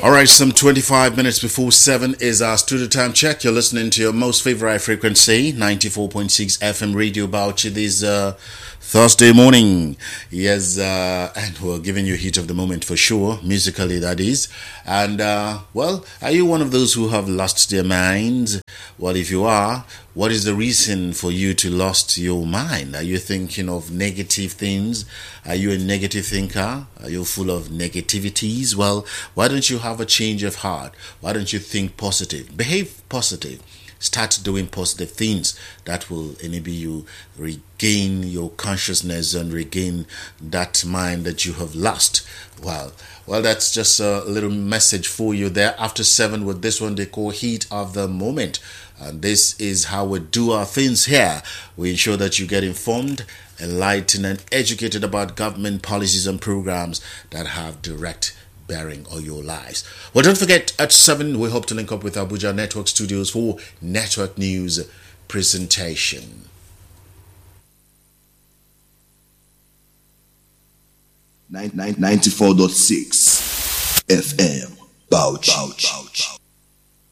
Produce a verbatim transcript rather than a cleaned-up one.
All right, some twenty-five minutes before seven is our studio time check. You're listening to your most favorite frequency, ninety-four point six F M Radio Bauchi this uh, Thursday morning. Yes, uh, and we're giving you heat of the moment for sure, musically that is. And, uh, well, are you one of those who have lost their minds? Well, if you are, what is the reason for you to lost your mind? Are you thinking of negative things? Are you a negative thinker? Are you full of negativities? Well, why don't you have a change of heart? Why don't you think positive? Behave positive. Start doing positive things that will enable you regain your consciousness and regain that mind that you have lost. Well, well, that's just a little message for you there. After seven with this one they call Heat of the Moment. And this is how we do our things here. We ensure that you get informed, enlightened, and educated about government policies and programs that have direct bearing on your lives. Well, don't forget, at seven, we hope to link up with Abuja Network Studios for Network News presentation. ninety-four point six F M Bauchi.